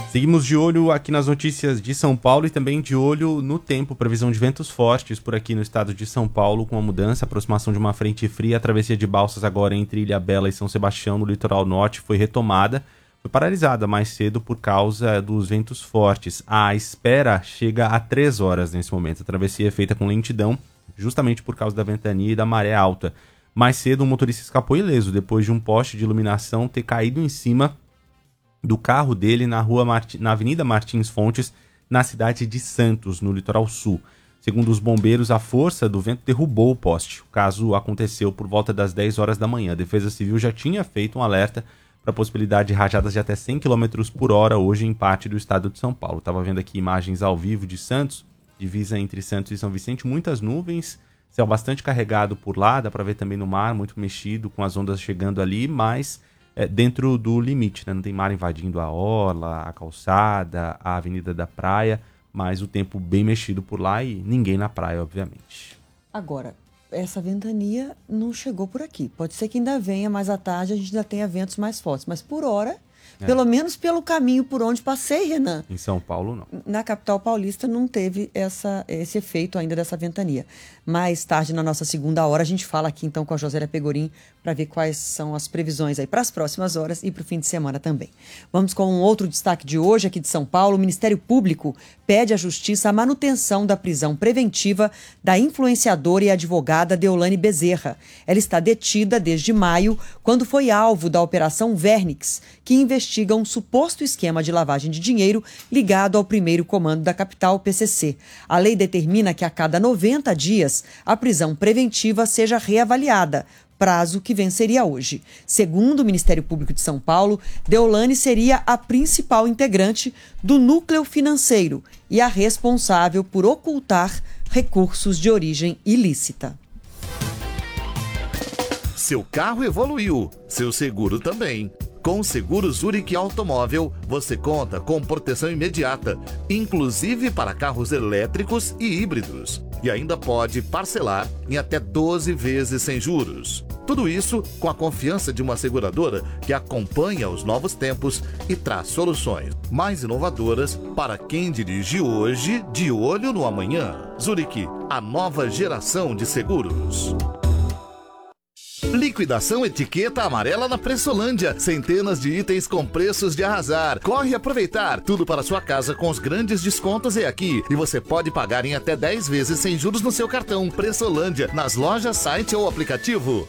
Seguimos de olho aqui nas notícias de São Paulo e também de olho no tempo. Previsão de ventos fortes por aqui no estado de São Paulo, com a mudança, aproximação de uma frente fria. A travessia de Balsas agora entre Ilhabela e São Sebastião, no litoral norte, foi retomada. Foi paralisada mais cedo por causa dos ventos fortes. A espera chega a 3 horas nesse momento. A travessia é feita com lentidão, justamente por causa da ventania e da maré alta. Mais cedo, um motorista escapou ileso depois de um poste de iluminação ter caído em cima do carro dele na Avenida Martins Fontes, na cidade de Santos, no litoral sul. Segundo os bombeiros, a força do vento derrubou o poste. O caso aconteceu por volta das 10 horas da manhã. A Defesa Civil já tinha feito um alerta para a possibilidade de rajadas de até 100 km por hora hoje em parte do estado de São Paulo. Estava vendo aqui imagens ao vivo de Santos, divisa entre Santos e São Vicente, muitas nuvens, céu bastante carregado por lá, dá para ver também no mar, muito mexido, com as ondas chegando ali, mas dentro do limite, né? Não tem mar invadindo a orla, a calçada, a avenida da praia, mas o tempo bem mexido por lá e ninguém na praia, obviamente. Agora, essa ventania não chegou por aqui. Pode ser que ainda venha, mais à tarde a gente ainda tenha ventos mais fortes, mas por hora, pelo menos pelo caminho por onde passei, Renan. Em São Paulo, não. Na capital paulista não teve esse efeito ainda dessa ventania. Mais tarde, na nossa segunda hora, a gente fala aqui então com a Josélia Pegorim para ver quais são as previsões aí para as próximas horas e para o fim de semana também. Vamos com um outro destaque de hoje aqui de São Paulo. O Ministério Público pede à Justiça a manutenção da prisão preventiva da influenciadora e advogada Deolane Bezerra. Ela está detida desde maio, quando foi alvo da Operação Vernix, que investiga um suposto esquema de lavagem de dinheiro ligado ao primeiro comando da capital, PCC. A lei determina que a cada 90 dias a prisão preventiva seja reavaliada, prazo que venceria hoje. Segundo o Ministério Público de São Paulo, Deolane seria a principal integrante do núcleo financeiro e a responsável por ocultar recursos de origem ilícita. Seu carro evoluiu, seu seguro também. Com o Seguro Zurich Automóvel, você conta com proteção imediata, inclusive para carros elétricos e híbridos. E ainda pode parcelar em até 12 vezes sem juros. Tudo isso com a confiança de uma seguradora que acompanha os novos tempos e traz soluções mais inovadoras para quem dirige hoje de olho no amanhã. Zurich, a nova geração de seguros. Liquidação etiqueta amarela na Pressolândia. Centenas de itens com preços de arrasar. Corre aproveitar. Tudo para sua casa com os grandes descontos é aqui. E você pode pagar em até 10 vezes sem juros no seu cartão. Pressolândia, nas lojas, site ou aplicativo.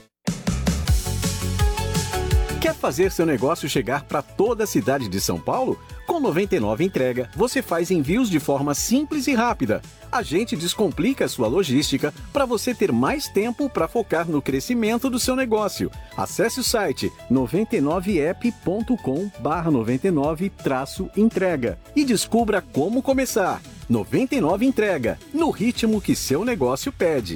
Quer fazer seu negócio chegar para toda a cidade de São Paulo? Com 99 Entrega, você faz envios de forma simples e rápida. A gente descomplica a sua logística para você ter mais tempo para focar no crescimento do seu negócio. Acesse o site 99app.com/99-entrega e descubra como começar. 99 Entrega, no ritmo que seu negócio pede.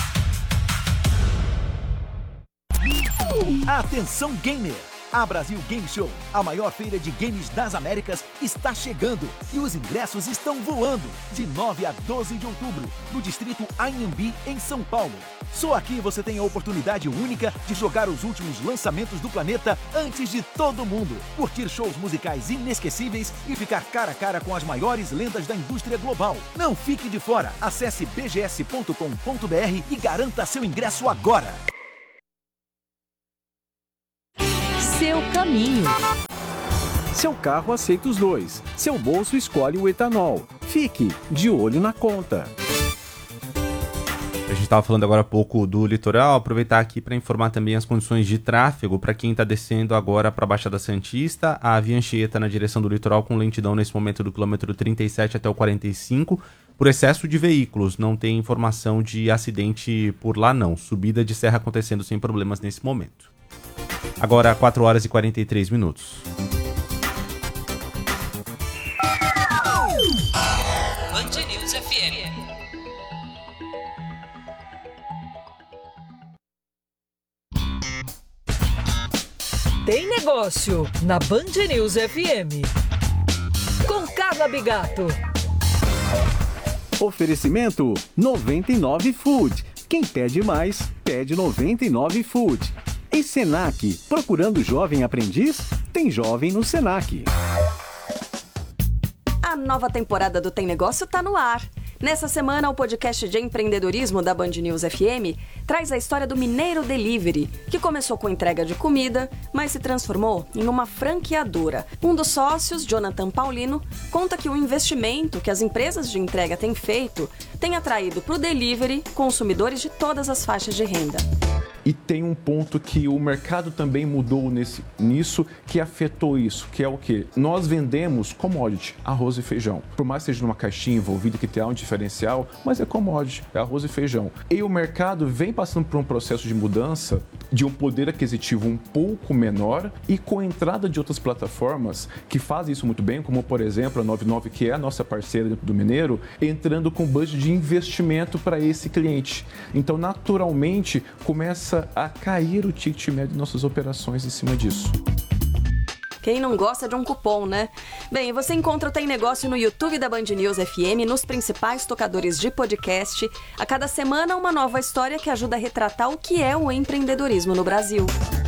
Atenção gamer! A Brasil Game Show, a maior feira de games das Américas, está chegando e os ingressos estão voando de 9 a 12 de outubro, no distrito Anhembi, em São Paulo. Só aqui você tem a oportunidade única de jogar os últimos lançamentos do planeta antes de todo mundo, curtir shows musicais inesquecíveis e ficar cara a cara com as maiores lendas da indústria global. Não fique de fora! Acesse bgs.com.br e garanta seu ingresso agora! Seu caminho. Seu carro aceita os dois. Seu bolso escolhe o etanol. Fique de olho na conta. A gente estava falando agora há pouco do litoral, aproveitar aqui para informar também as condições de tráfego para quem está descendo agora para a Baixada Santista. A Via Anchieta na direção do litoral com lentidão nesse momento do quilômetro 37 até o 45, por excesso de veículos. Não tem informação de acidente por lá não. Subida de serra acontecendo sem problemas nesse momento. Agora 4 horas e 43 minutos. Band News FM. Tem negócio na Band News FM. Com Carla Bigato. Oferecimento 99 Food. Quem pede mais, pede 99 Food. Em Senac, procurando jovem aprendiz? Tem jovem no Senac. A nova temporada do Tem Negócio tá no ar. Nessa semana, o podcast de empreendedorismo da Band News FM traz a história do Mineiro Delivery, que começou com entrega de comida, mas se transformou em uma franqueadora. Um dos sócios, Jonathan Paulino, conta que o investimento que as empresas de entrega têm feito tem atraído para o delivery consumidores de todas as faixas de renda. E tem um ponto que o mercado também mudou nisso, que afetou isso, que é o quê? Nós vendemos commodity, arroz e feijão. Por mais que seja numa caixinha envolvida que tenha um diferencial, mas é commodity, é arroz e feijão. E o mercado vem passando por um processo de mudança de um poder aquisitivo um pouco menor e com a entrada de outras plataformas que fazem isso muito bem, como por exemplo a 99, que é a nossa parceira dentro do Mineiro, entrando com budget de investimento para esse cliente. Então, naturalmente, começa a cair o ticket médio de nossas operações em cima disso. Quem não gosta de um cupom, né? Bem, você encontra o Tem Negócio no YouTube da Band News FM, nos principais tocadores de podcast. A cada semana, uma nova história que ajuda a retratar o que é o empreendedorismo no Brasil.